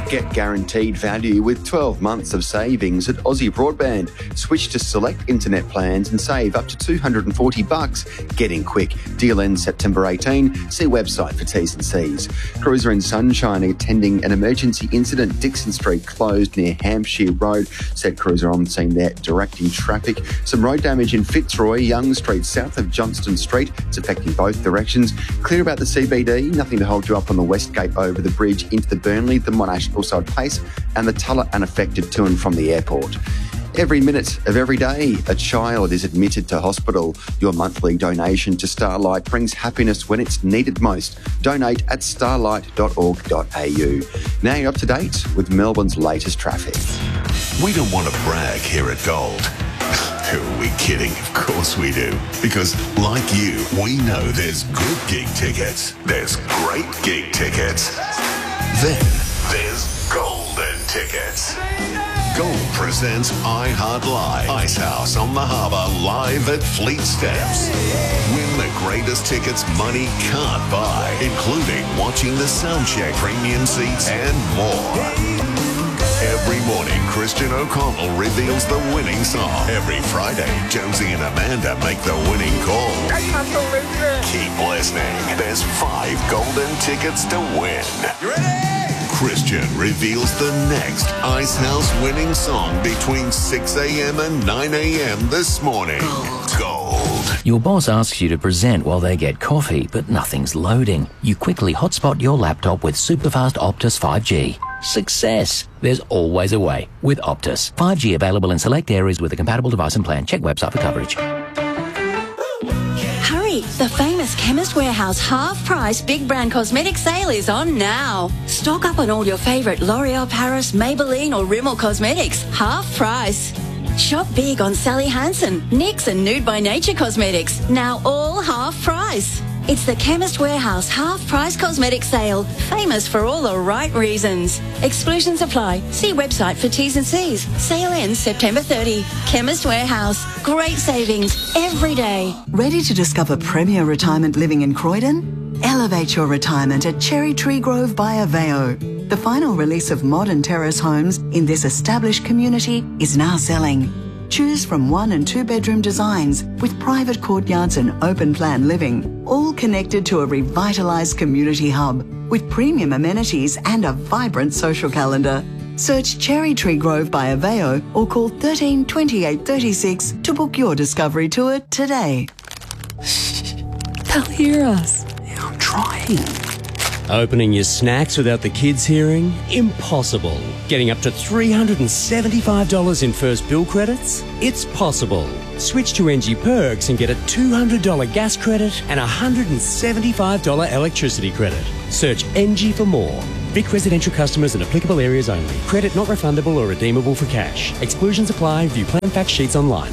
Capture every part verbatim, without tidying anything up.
Get guaranteed value with twelve months of savings at Aussie Broadband. Switch to select internet plans and save up to two hundred forty bucks. Get in quick. Deal ends September eighteenth. See website for T's and C's. Cruiser and Sunshine attending an emergency incident. Dixon Street closed near Hampshire Road. Said Cruiser on the scene there, directing traffic. Some road damage in Fitzroy, Young Street, south of Johnston Street. It's affecting both directions. Clear about the C B D. Nothing to hold you up on the West Gate over the bridge into the Burnley, the Monash Hillside Place and the Tulla unaffected to and from the airport. Every minute of every day, a child is admitted to hospital. Your monthly donation to Starlight brings happiness when it's needed most. Donate at starlight dot org dot a u. Now you're up to date with Melbourne's latest traffic. We don't want to brag here at Gold. Who are we kidding? Of course we do. Because, like you, we know there's good gig tickets. There's great gig tickets. Then there's golden tickets. Gold presents I Heart Live. Icehouse on the Harbour, live at Fleet Steps. Win the greatest tickets money can't buy, including watching the soundcheck, premium seats, and more. Every morning, Christian O'Connell reveals the winning song. Every Friday, Jonesy and Amanda make the winning call. I can't believe it. Keep listening. There's five golden tickets to win. You ready? Christian reveals the next Icehouse winning song between six a.m. and nine a.m. this morning. Gold. Gold. Your boss asks you to present while they get coffee, but nothing's loading. You quickly hotspot your laptop with superfast Optus five G. Success! There's always a way with Optus. five G available in select areas with a compatible device and plan. Check website for coverage. Hurry! The famous Chemist Warehouse half-price big brand cosmetic sale is on now. Stock up on all your favourite L'Oreal Paris, Maybelline or Rimmel cosmetics. Half price. Shop big on Sally Hansen, N Y X and Nude by Nature cosmetics. Now all half price. It's the Chemist Warehouse half-price cosmetic sale, famous for all the right reasons. Exclusions apply. See website for T's and C's. Sale ends September thirtieth. Chemist Warehouse. Great savings every day. Ready to discover premier retirement living in Croydon? Elevate your retirement at Cherry Tree Grove by Aveo. The final release of modern terrace homes in this established community is now selling. Choose from one and two bedroom designs with private courtyards and open plan living, all connected to a revitalised community hub with premium amenities and a vibrant social calendar. Search Cherry Tree Grove by Aveo or call thirteen twenty-eight thirty-six to book your discovery tour today. They'll hear us. Yeah, I'm trying. Opening your snacks without the kids hearing? Impossible. Getting up to three hundred seventy-five dollars in first bill credits? It's possible. Switch to N G Perks and get a two hundred dollars gas credit and a one hundred seventy-five dollars electricity credit. Search N G for more. Vic residential customers in applicable areas only. Credit not refundable or redeemable for cash. Exclusions apply. View plan fact sheets online.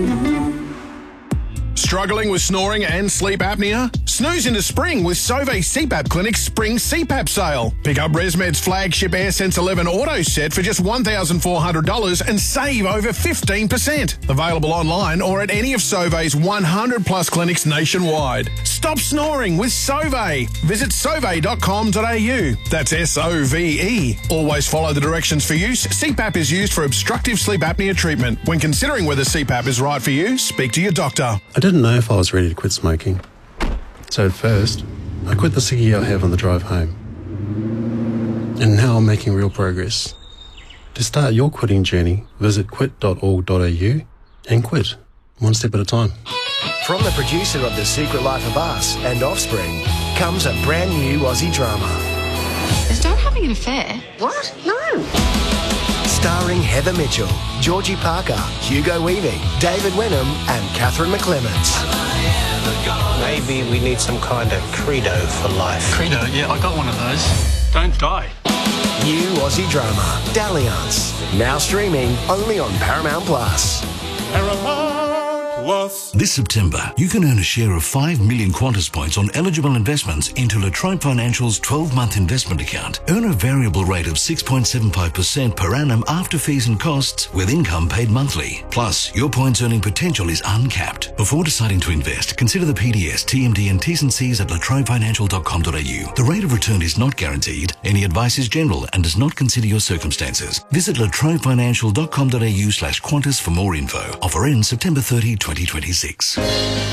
Struggling with snoring and sleep apnea? Snooze into spring with Sauvé C PAP Clinic's Spring C PAP sale. Pick up ResMed's flagship AirSense eleven Auto set for just one thousand four hundred dollars and save over fifteen percent. Available online or at any of Sauvé's one hundred plus clinics nationwide. Stop snoring with Sauvé. Visit sauvé dot com dot a u. That's S O V E. Always follow the directions for use. C PAP is used for obstructive sleep apnea treatment. When considering whether C PAP is right for you, speak to your doctor. I didn't know if I was ready to quit smoking. So at first, I quit the ciggy I have on the drive home. And now I'm making real progress. To start your quitting journey, visit quit dot org dot a u and quit, one step at a time. From the producer of The Secret Life of Us and Offspring comes a brand new Aussie drama. Is Dad having an affair? What? No. Starring Heather Mitchell, Georgie Parker, Hugo Weaving, David Wenham and Catherine McClements. Maybe we need some kind of credo for life. Credo? Yeah, I got one of those. Don't die. New Aussie drama, Dalliance. Now streaming only on Paramount Plus. Paramount Plus. This September, you can earn a share of five million Qantas points on eligible investments into La Trobe Financial's twelve-month investment account. Earn a variable rate of six point seven five percent per annum after fees and costs with income paid monthly. Plus, your points earning potential is uncapped. Before deciding to invest, consider the P D S, T M D and T's and C's at la trobe financial dot com dot a u. The rate of return is not guaranteed. Any advice is general and does not consider your circumstances. Visit la trobe financial dot com dot a u slash Qantas for more info. Offer ends September thirtieth, twenty twenty-six.